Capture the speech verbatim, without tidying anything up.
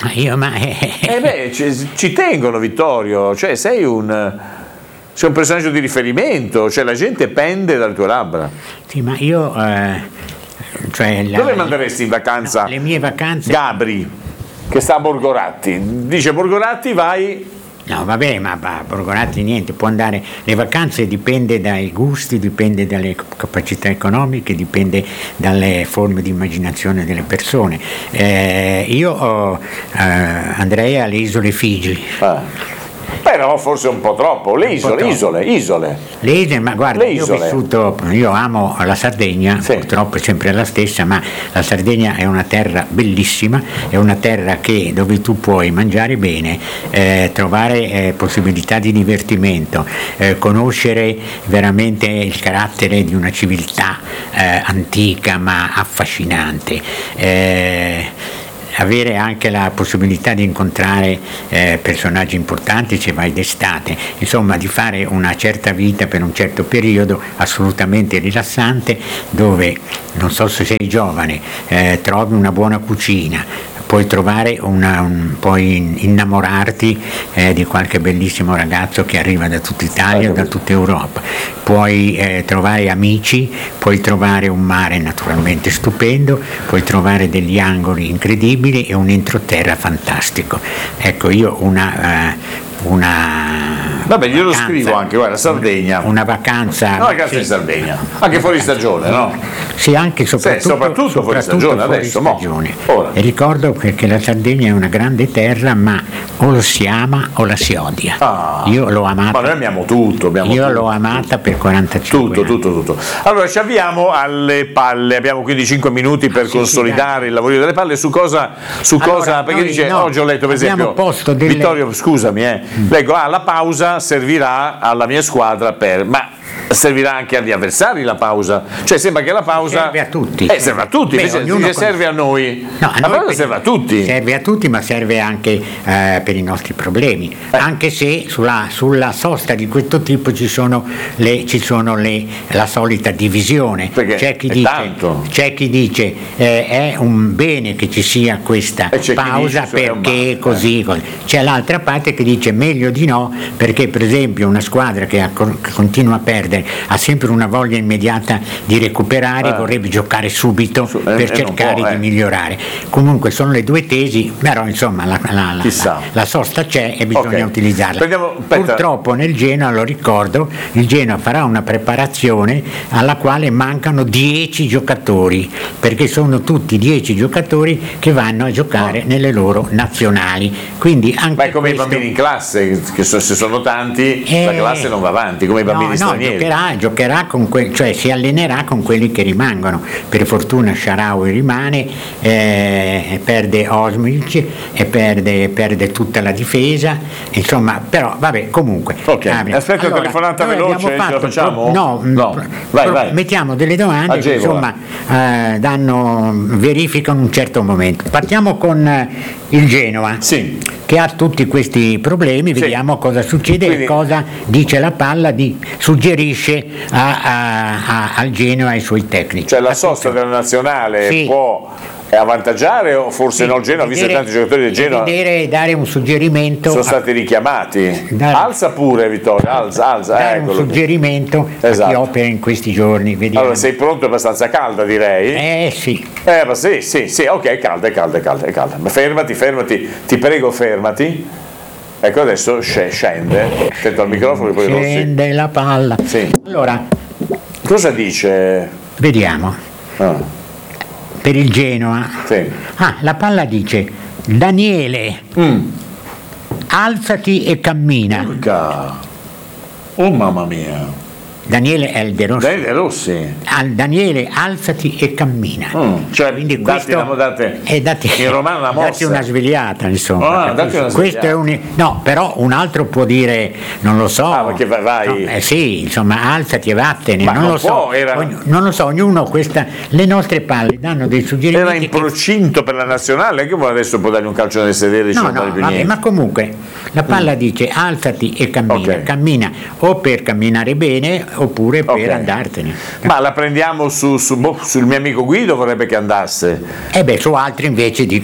Io, ma... Eh beh, ci, ci tengono, Vittorio, cioè sei un... sei un personaggio di riferimento, cioè la gente pende dalle tue labbra. Sì, ma io... Eh, cioè la, Dove manderesti in vacanza? No, le mie vacanze... Gabri, che sta a Borgoratti. Dice Borgoratti, vai... No, vabbè, ma, ma Borgoratti niente, può andare, le vacanze dipende dai gusti, dipende dalle capacità economiche, dipende dalle forme di immaginazione delle persone. Eh, io oh, eh, andrei alle isole Figi. Ah. Però forse un po' troppo, le isole, isole, isole. Le isole, ma guarda, io ho vissuto, io amo la Sardegna, sì. Purtroppo è sempre la stessa, ma la Sardegna è una terra bellissima, è una terra che, dove tu puoi mangiare bene, eh, trovare eh, possibilità di divertimento, eh, conoscere veramente il carattere di una civiltà eh, antica ma affascinante. Eh, avere anche la possibilità di incontrare eh, personaggi importanti se vai d'estate, insomma di fare una certa vita per un certo periodo assolutamente rilassante, dove, non so se sei giovane, eh, trovi una buona cucina, puoi trovare una, un, puoi innamorarti eh, di qualche bellissimo ragazzo che arriva da tutta Italia o da tutta Europa, puoi eh, trovare amici, puoi trovare un mare naturalmente stupendo, puoi trovare degli angoli incredibili e un entroterra fantastico. Ecco, io una uh, una vabbè, glielo vacanza, scrivo anche, guarda, Sardegna. Una vacanza. No, vacanza sì. in Sardegna, anche fuori stagione, no? Sì, anche soprattutto, sì, soprattutto, soprattutto fuori stagione fuori adesso. Stagione. E ricordo che, che la Sardegna è una grande terra, ma o lo si ama o la si odia. Ah, io l'ho amata. Ma noi amiamo tutto. Abbiamo io tutto. l'ho amata per quarantacinque tutto, anni. Tutto, tutto, tutto. Allora ci avviamo alle palle, abbiamo quindi cinque minuti per ah, sì, consolidare sì, il lavoro delle palle. Su cosa, su allora, cosa perché noi, dice, no, oggi ho letto per esempio, delle... Vittorio, scusami, eh, mm. leggo, ah, la pausa servirà alla mia squadra per, ma servirà anche agli avversari la pausa, cioè sembra che la pausa serve a tutti, eh, serve a tutti. Beh, invece con... serve a noi, no, a la pausa per... serve a tutti, serve a tutti, ma serve anche eh, per i nostri problemi, eh. anche se sulla, sulla sosta di questo tipo ci sono le ci sono le la solita divisione. Perché c'è chi dice tanto. c'è chi dice eh, è un bene che ci sia questa pausa perché così, eh. così c'è l'altra parte che dice meglio di no, perché per esempio una squadra che, ha, che continua a perdere ha sempre una voglia immediata di recuperare, eh. vorrebbe giocare subito Su, per eh, cercare può, di eh. migliorare. Comunque sono le due tesi, però insomma la, la, la, la sosta c'è e bisogna okay. utilizzarla. Prendiamo, purtroppo nel Genoa, lo ricordo, il Genoa farà una preparazione alla quale mancano dieci giocatori, perché sono tutti dieci giocatori che vanno a giocare oh. nelle loro nazionali. Quindi anche ma è come questo... i bambini in classe, che so, se sono tanti eh... la classe non va avanti, come i bambini no, stranieri. No, giocherà, giocherà con que- cioè si allenerà con quelli che rimangono. Per fortuna Shaarawy rimane, eh, perde Osmic e perde, perde tutta la difesa, insomma, però vabbè, comunque. Ok, aspetta, allora, telefonata veloce, ce la facciamo? No, no. Vai, vai. Mettiamo delle domande che insomma eh, danno, verificano un certo momento. Partiamo con eh, il Genoa. Sì. Che ha tutti questi problemi, sì. Vediamo cosa succede. Quindi, e cosa dice la palla, di, suggerisce a, a, a, al Genoa e ai suoi tecnici. Cioè la sosta della nazionale sì. può avvantaggiare o forse sì, no? Il Genoa, visto che tanti giocatori del Genoa vedere, dare un suggerimento, sono stati richiamati. Dare, alza pure Vittorio, alza, alza. Dare un suggerimento esatto. a chi opera in questi giorni. Vediamo. Allora sei pronto? È abbastanza calda, direi. Eh sì. Eh, ma sì, sì, sì, ok, è calda, è calda, è calda, è calda. Ma fermati, fermati, ti prego, fermati. Ecco, adesso scende. Attento al microfono che poi scende la palla. Sì. Allora, cosa dice? Vediamo. Ah. Per il Genoa. Sì. Ah, la palla dice: Daniele, mm. alzati e cammina. Urca. Oh mamma mia. Daniele è il De Rossi. Daniele Rossi. Al, Daniele, alzati e cammina. Mm, cioè, quindi dati, questo date, è dati, in romano una mossa. Dati una svegliata, insomma. Ah, dati una questo è un, no, però un altro può dire, non lo so. Ah, perché vai. vai. No, eh, sì, insomma, alzati e vattene. Ma non, non lo può, so. Era... Ogn, non lo so, ognuno questa. Le nostre palle danno dei suggerimenti. Era in procinto che... per la nazionale, che adesso può dargli un calcio nel sedere. No, no, vabbè, ma comunque la palla mm. dice alzati e cammina. Okay. Cammina o per camminare bene oppure per okay. andartene. Ma la prendiamo su, su boh, sul mio amico Guido, vorrebbe che andasse. E eh beh, su altri invece dicono